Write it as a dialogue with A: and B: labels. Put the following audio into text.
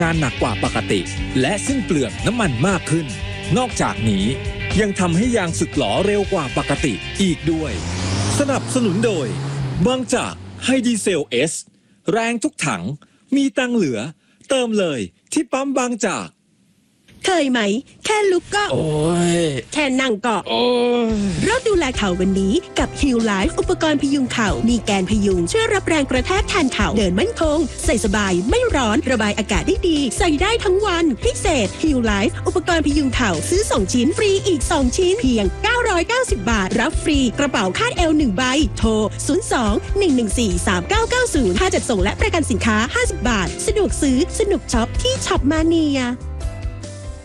A: งานหนักกว่าปกติและสิ้นเปลืองน้ำมันมากขึ้นนอกจากนี้ยังทำให้ยางสึกหรอเร็วกว่าปกติอีกด้วยสนับสนุนโดยบางจากไฮดีเซลเอสแรงทุกถังมีตังเหลือเติมเลยที่ปั๊มบางจาก
B: เคยไหมแค่ลุกก็
C: โอ้ย
B: แค่นั่งก็
C: โอ้ย
B: เริ่มดูแลเข่าวันนี้กับ Heal Life อุปกรณ์พยุงเข่ามีแกนพยุงช่วยรับแรงกระแทกแทนเข่าเดินมั่นคงใส่สบายไม่ร้อนระบายอากาศได้ดีใส่ได้ทั้งวันพิเศษ Heal Life อุปกรณ์พยุงเข่าซื้อ2ชิ้นฟรีอีก2ชิ้นเพียง990 บาทรับฟรีกระเป๋าคาดเอว1ใบโทร02-114-3990ค่าจัดส่งและประกันสินค้า50 บาทสะดวกซื้อสนุกช็อปที่ช็อปมาเนีย